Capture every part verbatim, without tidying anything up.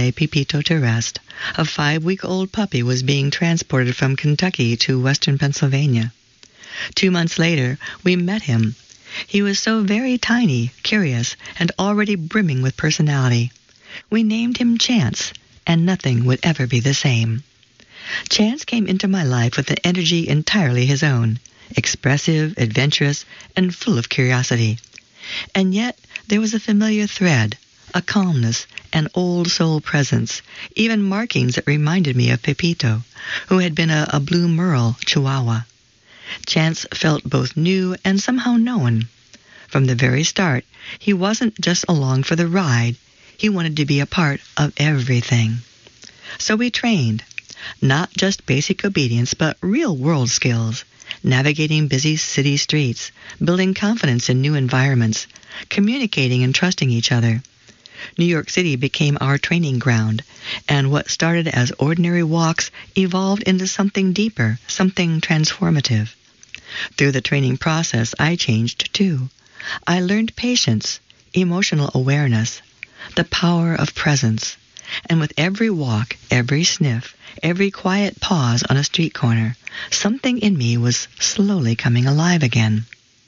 lay Pepito to rest, a five-week-old puppy was being transported from Kentucky to western Pennsylvania. Two months later, we met him. He was so very tiny, curious, and already brimming with personality. We named him Chance, and nothing would ever be the same. Chance came into my life with an energy entirely his own, expressive, adventurous, and full of curiosity. And yet there was a familiar thread, a calmness, an old soul presence, even markings that reminded me of Pepito, who had been a, a blue merle Chihuahua. Chance felt both new and somehow known. From the very start, he wasn't just along for the ride. He wanted to be a part of everything. So we trained, not just basic obedience, but real-world skills, navigating busy city streets, building confidence in new environments, communicating and trusting each other. New York City became our training ground, and what started as ordinary walks evolved into something deeper, something transformative. Through the training process, I changed too. I learned patience, emotional awareness, the power of presence, and with every walk, every sniff, every quiet pause on a street corner, something in me was slowly coming alive again.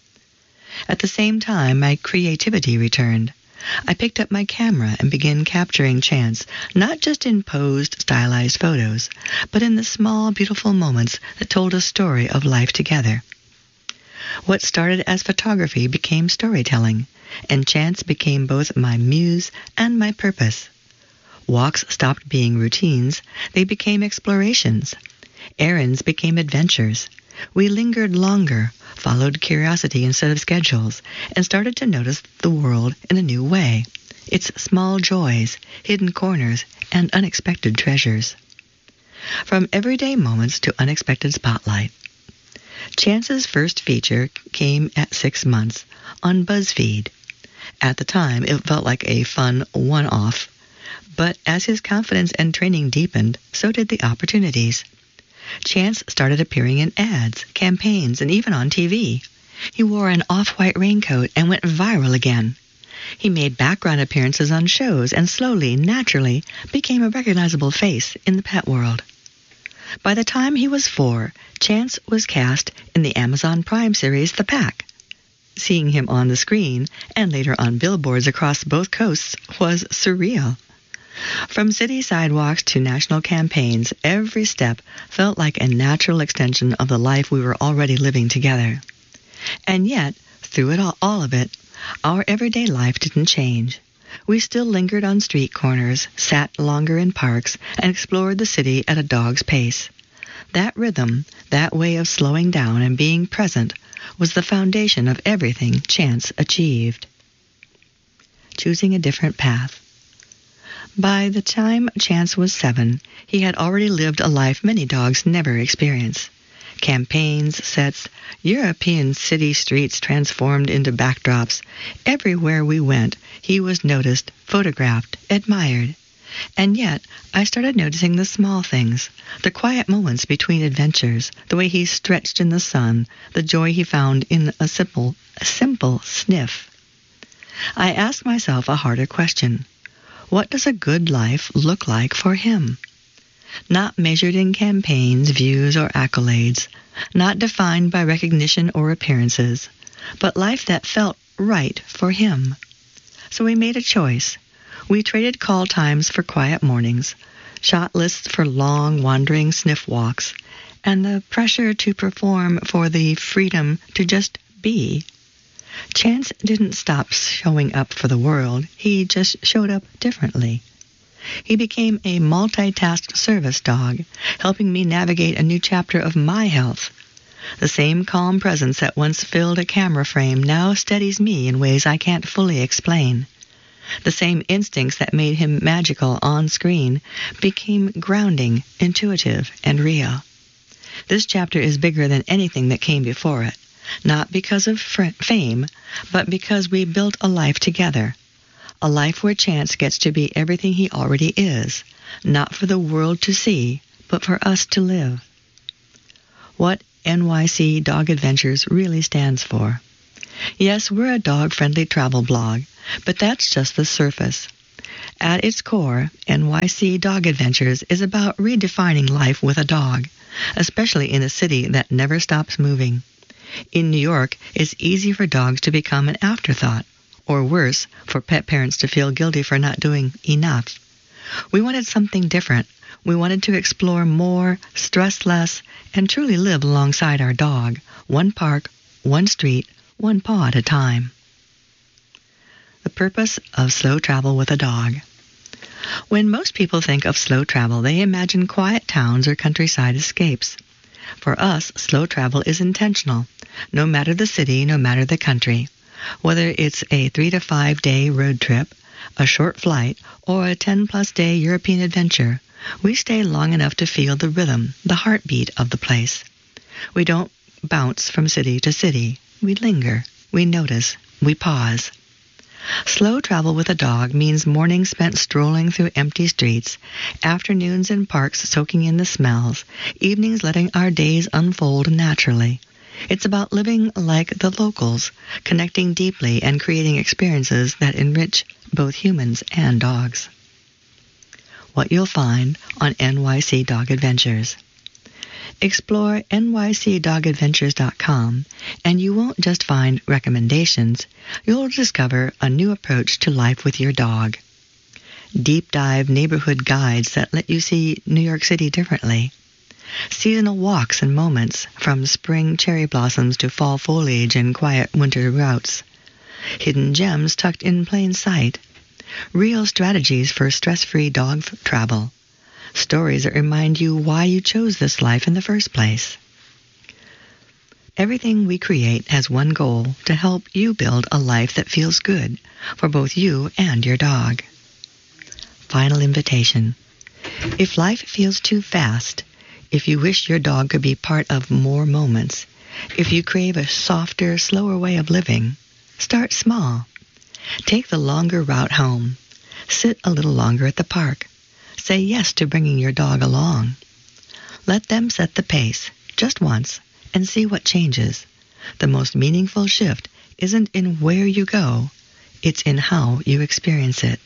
At the same time, my creativity returned. I picked up my camera and began capturing Chance, not just in posed, stylized photos, but in the small, beautiful moments that told a story of life together. What started as photography became storytelling, and Chance became both my muse and my purpose. Walks stopped being routines, they became explorations. Errands became adventures. We lingered longer, followed curiosity instead of schedules, and started to notice the world in a new way, its small joys, hidden corners, and unexpected treasures. From everyday moments to unexpected spotlight. Chance's first feature came at six months on BuzzFeed. At the time, it felt like a fun one-off, but as his confidence and training deepened, so did the opportunities. Chance started appearing in ads, campaigns, and even on T V. He wore an off-white raincoat and went viral again. He made background appearances on shows and slowly, naturally, became a recognizable face in the pet world. By the time he was four, Chance was cast in the Amazon Prime series The Pack. Seeing him on the screen, and later on billboards across both coasts, was surreal. From city sidewalks to national campaigns, every step felt like a natural extension of the life we were already living together. And yet, through it all, all of it, our everyday life didn't change. We still lingered on street corners, sat longer in parks, and explored the city at a dog's pace. That rhythm, that way of slowing down and being present, was the foundation of everything Chance achieved. Choosing a different path. By the time Chance was seven, he had already lived a life many dogs never experience. Campaigns, sets, European city streets transformed into backdrops. Everywhere we went, he was noticed, photographed, admired. And yet, I started noticing the small things, the quiet moments between adventures, the way he stretched in the sun, the joy he found in a simple, a simple sniff. I asked myself a harder question. What does a good life look like for him? Not measured in campaigns, views, or accolades, not defined by recognition or appearances, but life that felt right for him. So we made a choice. We traded call times for quiet mornings, shot lists for long, wandering sniff walks, and the pressure to perform for the freedom to just be. Chance didn't stop showing up for the world. He just showed up differently. He became a multitasked service dog, helping me navigate a new chapter of my health. The same calm presence that once filled a camera frame now steadies me in ways I can't fully explain. The same instincts that made him magical on screen became grounding, intuitive, and real. This chapter is bigger than anything that came before it, not because of fr- fame, but because we built a life together. A life where Chance gets to be everything he already is, not for the world to see, but for us to live. What N Y C Dog Adventures really stands for. Yes, we're a dog-friendly travel blog, but that's just the surface. At its core, N Y C Dog Adventures is about redefining life with a dog, especially in a city that never stops moving. In New York, it's easy for dogs to become an afterthought, or worse, for pet parents to feel guilty for not doing enough. We wanted something different. We wanted to explore more, stress less, and truly live alongside our dog, one park, one street, one paw at a time. The purpose of slow travel with a dog. When most people think of slow travel, they imagine quiet towns or countryside escapes. For us, slow travel is intentional, no matter the city, no matter the country. Whether it's a three to five day road trip, a short flight, or a ten-plus day European adventure, we stay long enough to feel the rhythm, the heartbeat of the place. We don't bounce from city to city. We linger, we notice, we pause. Slow travel with a dog means mornings spent strolling through empty streets, afternoons in parks soaking in the smells, evenings letting our days unfold naturally. It's about living like the locals, connecting deeply and creating experiences that enrich both humans and dogs. What you'll find on N Y C Dog Adventures. Explore N Y C dog adventures dot com, and you won't just find recommendations, you'll discover a new approach to life with your dog. Deep dive neighborhood guides that let you see New York City differently. Seasonal walks and moments, from spring cherry blossoms to fall foliage and quiet winter routes. Hidden gems tucked in plain sight. Real strategies for stress-free dog travel. Stories that remind you why you chose this life in the first place. Everything we create has one goal: to help you build a life that feels good for both you and your dog. Final invitation. If life feels too fast, if you wish your dog could be part of more moments, if you crave a softer, slower way of living, start small. Take the longer route home. Sit a little longer at the park. Say yes to bringing your dog along. Let them set the pace, just once, and see what changes. The most meaningful shift isn't in where you go, it's in how you experience it.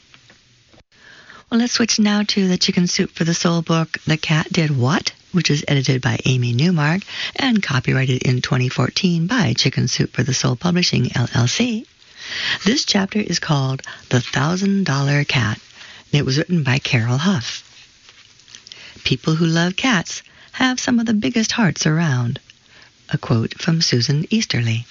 Well, let's switch now to the Chicken Soup for the Soul book, The Cat Did What?, which is edited by Amy Newmark and copyrighted in twenty fourteen by Chicken Soup for the Soul Publishing, L L C. This chapter is called The Thousand Dollar Cat, and it was written by Carol Huff. People who love cats have some of the biggest hearts around. A quote from Susan Easterly.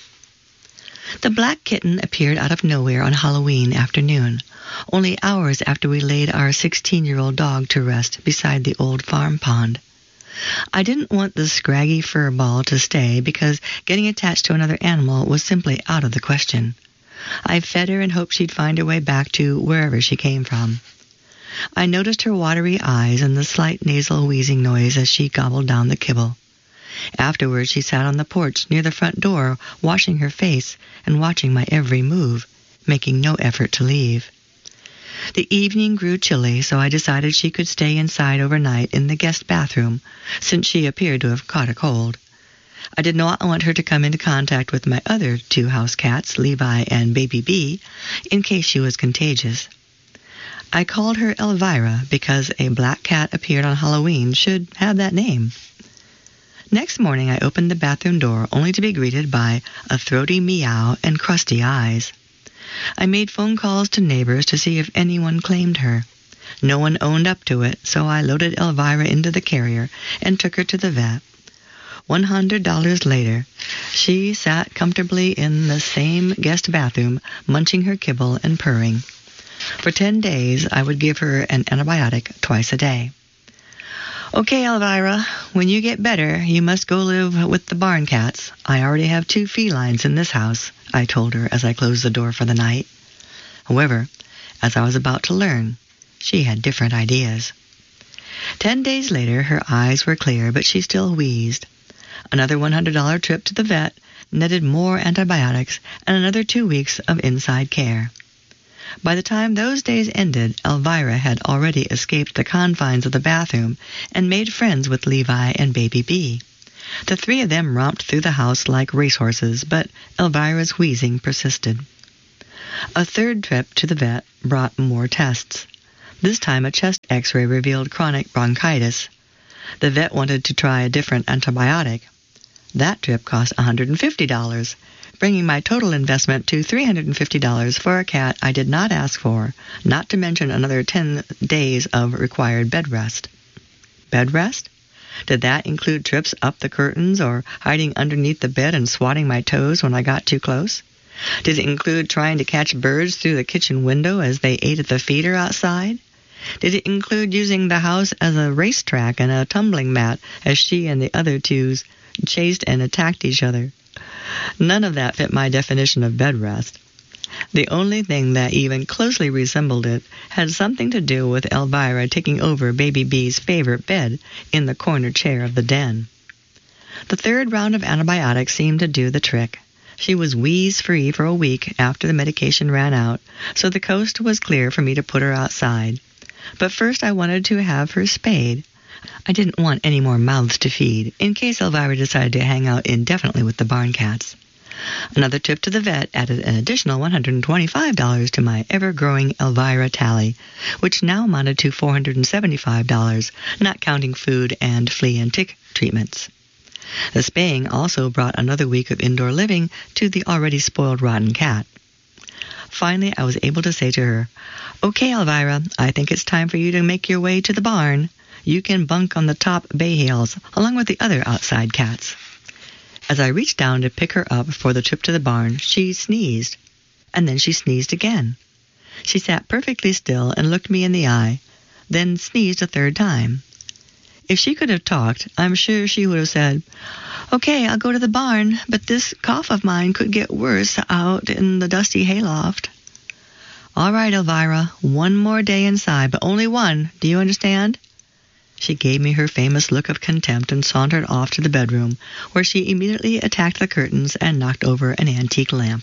The black kitten appeared out of nowhere on Halloween afternoon, only hours after we laid our sixteen-year-old dog to rest beside the old farm pond. I didn't want the scraggy fur ball to stay because getting attached to another animal was simply out of the question. I fed her and hoped she'd find her way back to wherever she came from. I noticed her watery eyes and the slight nasal wheezing noise as she gobbled down the kibble. Afterwards, she sat on the porch near the front door, washing her face and watching my every move, making no effort to leave. The evening grew chilly, so I decided she could stay inside overnight in the guest bathroom, since she appeared to have caught a cold. I did not want her to come into contact with my other two house cats, Levi and Baby B, in case she was contagious. I called her Elvira because a black cat appeared on Halloween should have that name. Next morning, I opened the bathroom door only to be greeted by a throaty meow and crusty eyes. I made phone calls to neighbors to see if anyone claimed her. No one owned up to it, so I loaded Elvira into the carrier and took her to the vet. One hundred dollars later, she sat comfortably in the same guest bathroom, munching her kibble and purring. For ten days, I would give her an antibiotic twice a day. Okay, Elvira, when you get better, you must go live with the barn cats. I already have two felines in this house, I told her as I closed the door for the night. However, as I was about to learn, she had different ideas. Ten days later, her eyes were clear, but she still wheezed. Another one hundred dollars trip to the vet netted more antibiotics and another two weeks of inside care. By the time those days ended, Elvira had already escaped the confines of the bathroom and made friends with Levi and Baby B. The three of them romped through the house like racehorses, but Elvira's wheezing persisted. A third trip to the vet brought more tests. This time a chest x-ray revealed chronic bronchitis. The vet wanted to try a different antibiotic. That trip cost one hundred fifty dollars, bringing my total investment to three hundred fifty dollars for a cat I did not ask for, not to mention another ten days of required bed rest. Bed rest? Did that include trips up the curtains or hiding underneath the bed and swatting my toes when I got too close? Did it include trying to catch birds through the kitchen window as they ate at the feeder outside? Did it include using the house as a racetrack and a tumbling mat as she and the other twos chased and attacked each other? None of that fit my definition of bed rest. The only thing that even closely resembled it had something to do with Elvira taking over Baby B's favorite bed in the corner chair of the den. The third round of antibiotics seemed to do the trick. She was wheeze-free for a week after the medication ran out, so the coast was clear for me to put her outside. But first I wanted to have her spayed. I didn't want any more mouths to feed, in case Elvira decided to hang out indefinitely with the barn cats. Another trip to the vet added an additional one hundred twenty-five dollars to my ever-growing Elvira tally, which now amounted to four hundred seventy-five dollars, not counting food and flea and tick treatments. The spaying also brought another week of indoor living to the already spoiled rotten cat. Finally, I was able to say to her, "Okay, Elvira, I think it's time for you to make your way to the barn. You can bunk on the top bay bales, along with the other outside cats." As I reached down to pick her up for the trip to the barn, she sneezed, and then she sneezed again. She sat perfectly still and looked me in the eye, then sneezed a third time. If she could have talked, I'm sure she would have said, "Okay, I'll go to the barn, but this cough of mine could get worse out in the dusty hayloft." "All right, Elvira, one more day inside, but only one. Do you understand?" She gave me her famous look of contempt and sauntered off to the bedroom, where she immediately attacked the curtains and knocked over an antique lamp.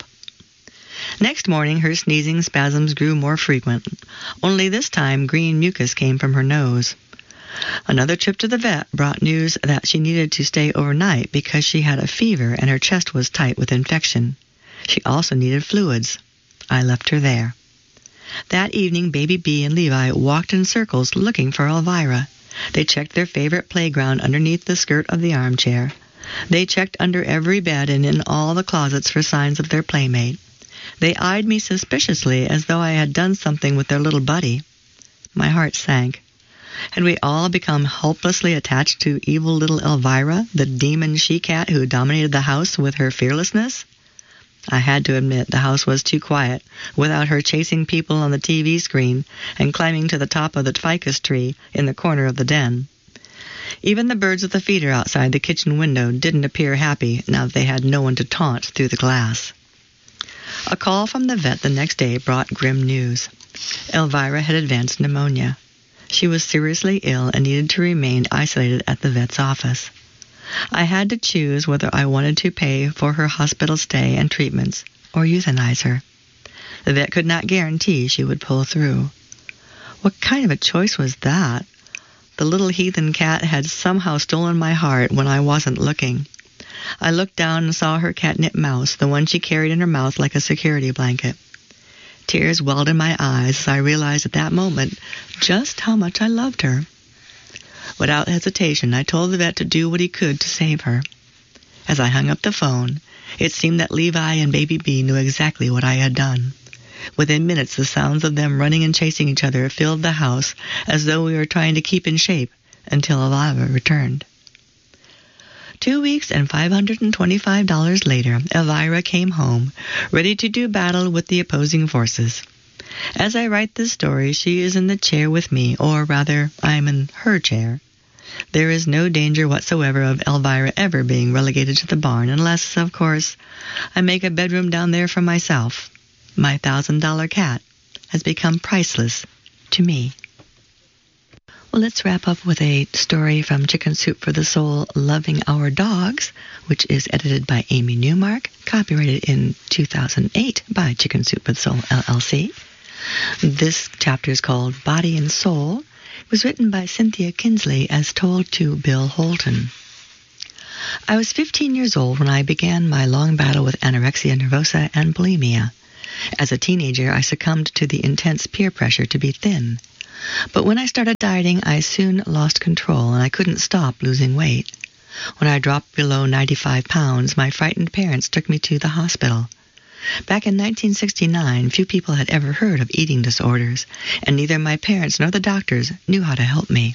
Next morning, her sneezing spasms grew more frequent, only this time green mucus came from her nose. Another trip to the vet brought news that she needed to stay overnight because she had a fever and her chest was tight with infection. She also needed fluids. I left her there. That evening, Baby B and Levi walked in circles looking for Elvira. They checked their favorite playground underneath the skirt of the armchair. They checked under every bed and in all the closets for signs of their playmate. They eyed me suspiciously as though I had done something with their little buddy. My heart sank. Had we all become hopelessly attached to evil little Elvira, the demon she-cat who dominated the house with her fearlessness? I had to admit the house was too quiet, without her chasing people on the T V screen and climbing to the top of the ficus tree in the corner of the den. Even the birds at the feeder outside the kitchen window didn't appear happy now that they had no one to taunt through the glass. A call from the vet the next day brought grim news. Elvira had advanced pneumonia. She was seriously ill and needed to remain isolated at the vet's office. I had to choose whether I wanted to pay for her hospital stay and treatments or euthanize her. The vet could not guarantee she would pull through. What kind of a choice was that? The little heathen cat had somehow stolen my heart when I wasn't looking. I looked down and saw her catnip mouse, the one she carried in her mouth like a security blanket. Tears welled in my eyes as I realized at that moment just how much I loved her. Without hesitation, I told the vet to do what he could to save her. As I hung up the phone, it seemed that Levi and Baby B knew exactly what I had done. Within minutes, the sounds of them running and chasing each other filled the house as though we were trying to keep in shape until Elvira returned. Two weeks and five hundred twenty-five dollars later, Elvira came home, ready to do battle with the opposing forces. As I write this story, she is in the chair with me, or rather, I am in her chair. There is no danger whatsoever of Elvira ever being relegated to the barn, unless, of course, I make a bedroom down there for myself. My thousand-dollar cat has become priceless to me. Well, let's wrap up with a story from Chicken Soup for the Soul, Loving Our Dogs, which is edited by Amy Newmark, copyrighted in two thousand eight by Chicken Soup for the Soul, L L C. This chapter is called Body and Soul. It was written by Cynthia Kinsley as told to Bill Holton. I was fifteen years old when I began my long battle with anorexia nervosa and bulimia. As a teenager, I succumbed to the intense peer pressure to be thin. But when I started dieting, I soon lost control, and I couldn't stop losing weight. When I dropped below ninety-five pounds, my frightened parents took me to the hospital. Back in nineteen sixty-nine, few people had ever heard of eating disorders, and neither my parents nor the doctors knew how to help me.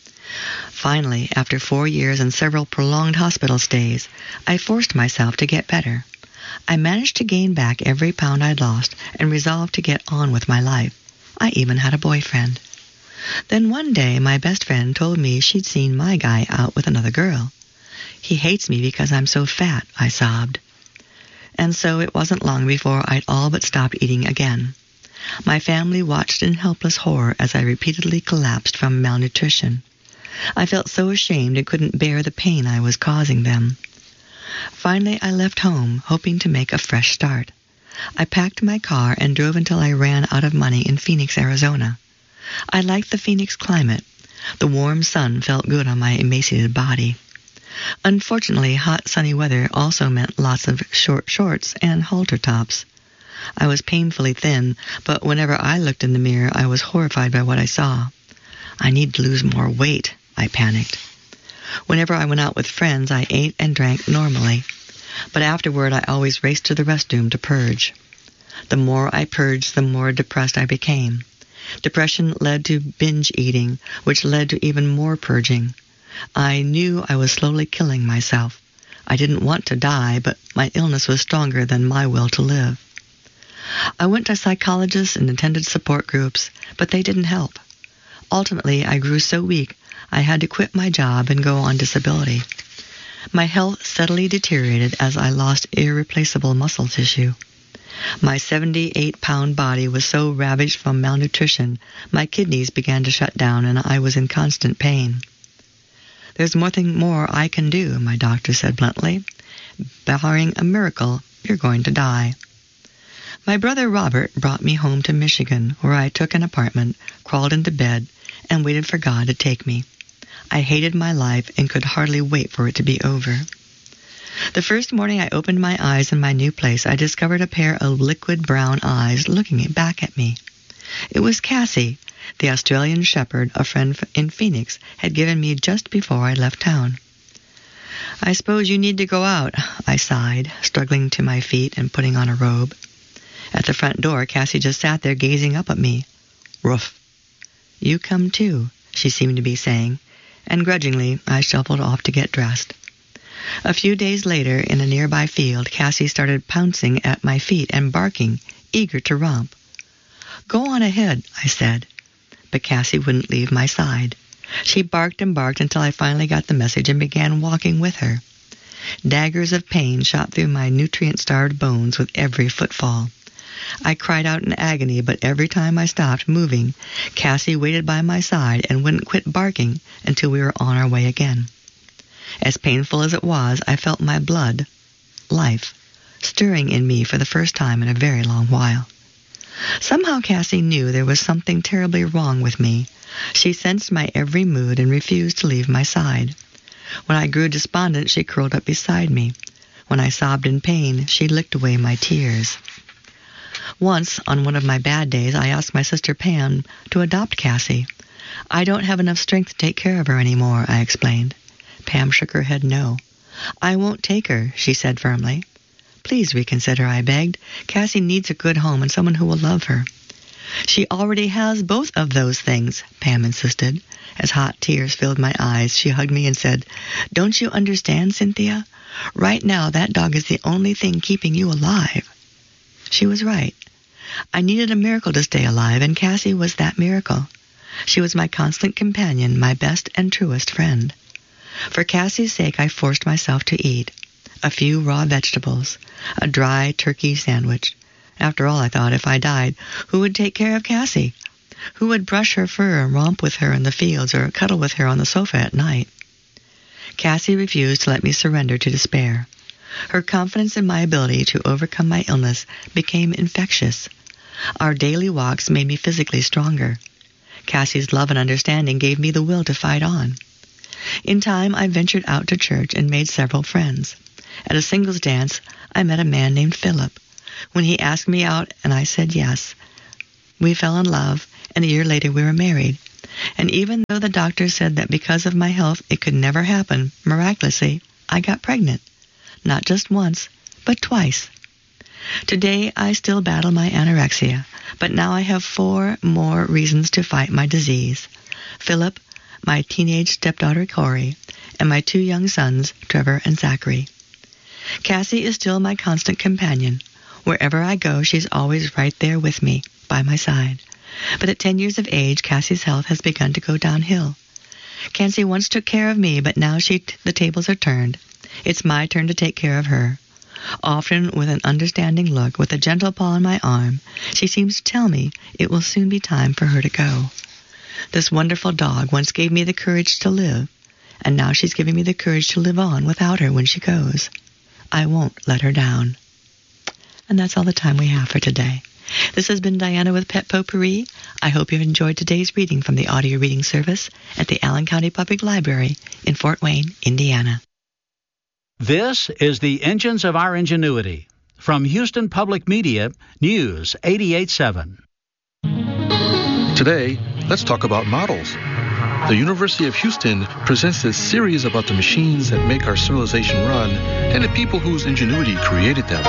Finally, after four years and several prolonged hospital stays, I forced myself to get better. I managed to gain back every pound I'd lost and resolved to get on with my life. I even had a boyfriend. Then one day, my best friend told me she'd seen my guy out with another girl. He hates me because I'm so fat, I sobbed. And so it wasn't long before I'd all but stopped eating again. My family watched in helpless horror as I repeatedly collapsed from malnutrition. I felt so ashamed and couldn't bear the pain I was causing them. Finally, I left home, hoping to make a fresh start. I packed my car and drove until I ran out of money in Phoenix, Arizona. I liked the Phoenix climate. The warm sun felt good on my emaciated body. Unfortunately, hot, sunny weather also meant lots of short shorts and halter tops. I was painfully thin, but whenever I looked in the mirror, I was horrified by what I saw. I need to lose more weight, I panicked. Whenever I went out with friends, I ate and drank normally, but afterward I always raced to the restroom to purge. The more I purged, the more depressed I became. Depression led to binge eating, which led to even more purging. I knew I was slowly killing myself. I didn't want to die, but my illness was stronger than my will to live. I went to psychologists and attended support groups, but they didn't help. Ultimately, I grew so weak, I had to quit my job and go on disability. My health steadily deteriorated as I lost irreplaceable muscle tissue. My seventy-eight pound body was so ravaged from malnutrition, my kidneys began to shut down and I was in constant pain. There's nothing more I can do, my doctor said bluntly. Barring a miracle, you're going to die. My brother Robert brought me home to Michigan, where I took an apartment, crawled into bed, and waited for God to take me. I hated my life and could hardly wait for it to be over. The first morning I opened my eyes in my new place, I discovered a pair of liquid brown eyes looking back at me. It was Cassie, the Australian shepherd a friend in Phoenix had given me just before I left town. I suppose you need to go out, I sighed, struggling to my feet and putting on a robe. At the front door, Cassie just sat there gazing up at me. Ruff. You come too, she seemed to be saying, and grudgingly I shuffled off to get dressed. A few days later, in a nearby field, Cassie started pouncing at my feet and barking, eager to romp. Go on ahead, I said, but Cassie wouldn't leave my side. She barked and barked until I finally got the message and began walking with her. Daggers of pain shot through my nutrient-starved bones with every footfall. I cried out in agony, but every time I stopped moving, Cassie waited by my side and wouldn't quit barking until we were on our way again. As painful as it was, I felt my blood, life, stirring in me for the first time in a very long while. Somehow Cassie knew there was something terribly wrong with me. She sensed my every mood and refused to leave my side. When I grew despondent, she curled up beside me. When I sobbed in pain, she licked away my tears. Once, on one of my bad days, I asked my sister Pam to adopt Cassie. I don't have enough strength to take care of her anymore, I explained. Pam shook her head no. I won't take her, she said firmly. Please reconsider, I begged. Cassie needs a good home and someone who will love her. She already has both of those things, Pam insisted. As hot tears filled my eyes, she hugged me and said, Don't you understand, Cynthia? Right now, that dog is the only thing keeping you alive. She was right. I needed a miracle to stay alive, and Cassie was that miracle. She was my constant companion, my best and truest friend. For Cassie's sake, I forced myself to eat. A few raw vegetables, a dry turkey sandwich. After all, I thought, if I died, who would take care of Cassie? Who would brush her fur and romp with her in the fields or cuddle with her on the sofa at night? Cassie refused to let me surrender to despair. Her confidence in my ability to overcome my illness became infectious. Our daily walks made me physically stronger. Cassie's love and understanding gave me the will to fight on. In time, I ventured out to church and made several friends. At a singles dance, I met a man named Philip. when he asked me out and I said yes. We fell in love, and a year later we were married. And even though the doctor said that because of my health it could never happen, miraculously, I got pregnant. Not just once, but twice. Today I still battle my anorexia, but now I have four more reasons to fight my disease. Philip, my teenage stepdaughter Corey, and my two young sons, Trevor and Zachary. Cassie is still my constant companion. Wherever I go, she's always right there with me, by my side. But at ten years of age, Cassie's health has begun to go downhill. Cassie once took care of me, but now she t- the tables are turned. It's my turn to take care of her. Often, with an understanding look, with a gentle paw on my arm, she seems to tell me it will soon be time for her to go. This wonderful dog once gave me the courage to live, and now she's giving me the courage to live on without her when she goes. I won't let her down. And that's all the time we have for today. This has been Diana with Pet Potpourri. I hope you've enjoyed today's reading from the audio reading service at the Allen County Public Library in Fort Wayne, Indiana. This is the Engines of Our Ingenuity. From Houston Public Media, News eighty-eight seven. Today, let's talk about models. The University of Houston presents this series about the machines that make our civilization run and the people whose ingenuity created them.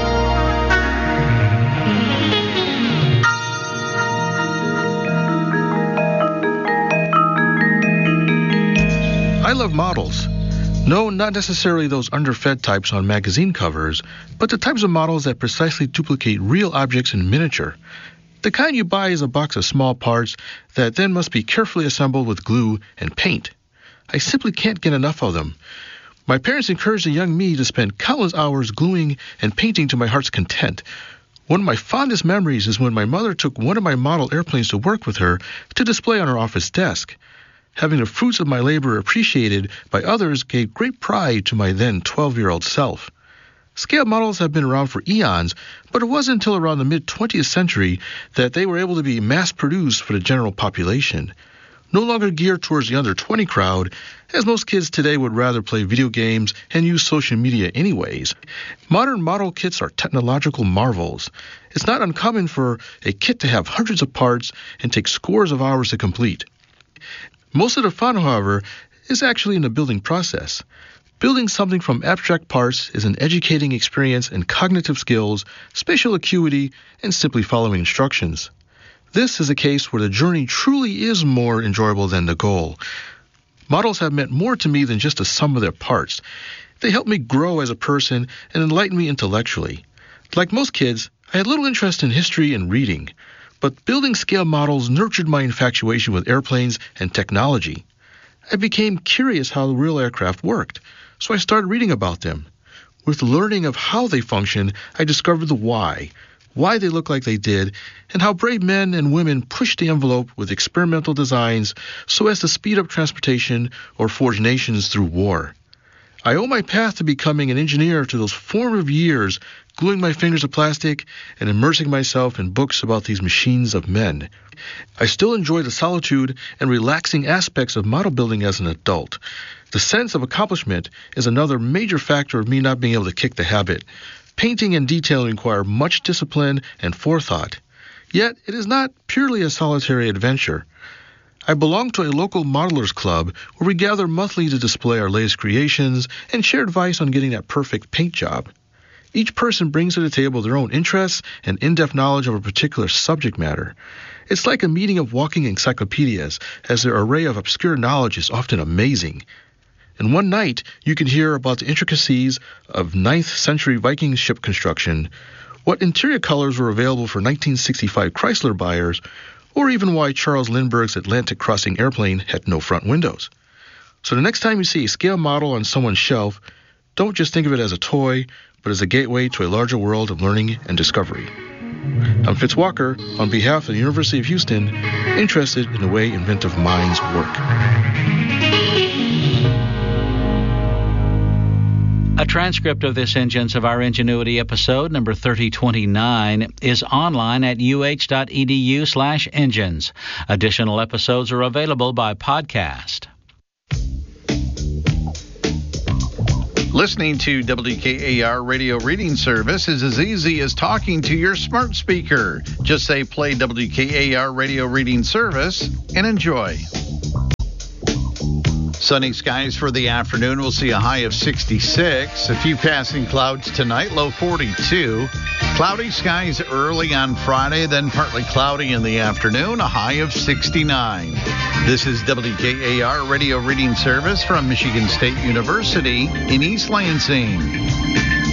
I love models. No, not necessarily those underfed types on magazine covers, but the types of models that precisely duplicate real objects in miniature. The kind you buy is a box of small parts that then must be carefully assembled with glue and paint. I simply can't get enough of them. My parents encouraged the young me to spend countless hours gluing and painting to my heart's content. One of my fondest memories is when my mother took one of my model airplanes to work with her to display on her office desk. Having the fruits of my labor appreciated by others gave great pride to my then twelve-year-old self. Scale models have been around for eons, but it wasn't until around the mid-twentieth century that they were able to be mass-produced for the general population. No longer geared towards the under twenty crowd, as most kids today would rather play video games and use social media anyways. Modern model kits are technological marvels. It's not uncommon for a kit to have hundreds of parts and take scores of hours to complete. Most of the fun, however, is actually in the building process. Building something from abstract parts is an educating experience in cognitive skills, spatial acuity, and simply following instructions. This is a case where the journey truly is more enjoyable than the goal. Models have meant more to me than just the sum of their parts. They helped me grow as a person and enlighten me intellectually. Like most kids, I had little interest in history and reading, but building scale models nurtured my infatuation with airplanes and technology. I became curious how real aircraft worked, so I started reading about them. With learning of how they function, I discovered the why, why they look like they did, and how brave men and women pushed the envelope with experimental designs so as to speed up transportation or forge nations through war. I owe my path to becoming an engineer to those formative years, gluing my fingers to plastic and immersing myself in books about these machines of men. I still enjoy the solitude and relaxing aspects of model building as an adult. The sense of accomplishment is another major factor of me not being able to kick the habit. Painting and detailing require much discipline and forethought. Yet, it is not purely a solitary adventure. I belong to a local modelers club where we gather monthly to display our latest creations and share advice on getting that perfect paint job. Each person brings to the table their own interests and in-depth knowledge of a particular subject matter. It's like a meeting of walking encyclopedias, as their array of obscure knowledge is often amazing. In one night, you can hear about the intricacies of ninth century Viking ship construction, what interior colors were available for nineteen sixty-five Chrysler buyers, or even why Charles Lindbergh's Atlantic crossing airplane had no front windows. So the next time you see a scale model on someone's shelf, don't just think of it as a toy, but as a gateway to a larger world of learning and discovery. I'm Fitz Walker, on behalf of the University of Houston, interested in the way inventive minds work. A transcript of this Engines of Our Ingenuity episode, number thirty twenty-nine, is online at uh.edu slash engines. Additional episodes are available by podcast. Listening to W K A R Radio Reading Service is as easy as talking to your smart speaker. Just say play W K A R Radio Reading Service and enjoy. Sunny skies for the afternoon. We'll see a high of sixty-six. A few passing clouds tonight, low forty-two. Cloudy skies early on Friday, then partly cloudy in the afternoon, a high of sixty-nine. This is W K A R Radio Reading Service from Michigan State University in East Lansing.